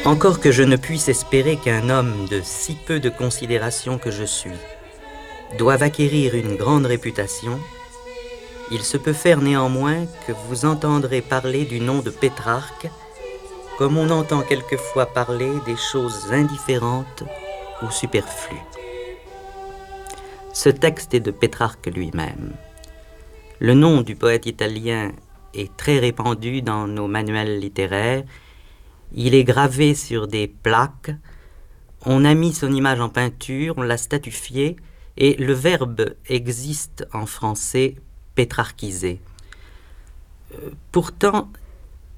Encore que je ne puisse espérer qu'un homme de si peu de considération que je suis doive acquérir une grande réputation, il se peut faire néanmoins que vous entendrez parler du nom de Pétrarque, comme on entend quelquefois parler des choses indifférentes ou superflues. Ce texte est de Pétrarque lui-même. Le nom du poète italien est très répandu dans nos manuels littéraires. Il est gravé sur des plaques, on a mis son image en peinture, on l'a statufié, et le verbe existe en français pétrarchiser. Pourtant,